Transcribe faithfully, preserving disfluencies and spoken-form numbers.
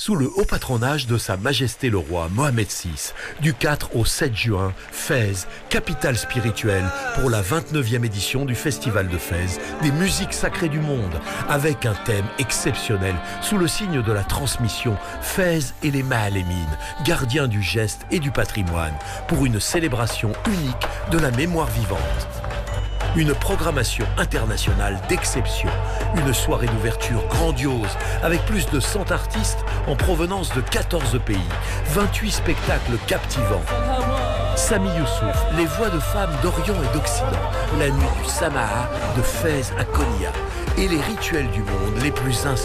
Sous le haut patronage de Sa Majesté le Roi Mohamed six, du quatre au sept juin, Fès, capitale spirituelle pour la vingt-neuvième édition du Festival de Fès, des musiques sacrées du monde, avec un thème exceptionnel sous le signe de la transmission, Fès et les Mahalémines, gardiens du geste et du patrimoine, pour une célébration unique de la mémoire vivante. Une programmation internationale d'exception, une soirée d'ouverture grandiose avec plus de cent artistes en provenance de quatorze pays, vingt-huit spectacles captivants. Sami Youssouf, les voix de femmes d'Orient et d'Occident, la nuit du Samaha de Fès à Konya et les rituels du monde les plus inspirants.